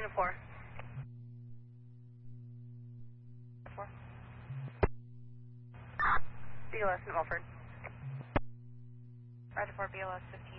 Unit 4. 4. BLS in Milford. Roger 4, BLS 15.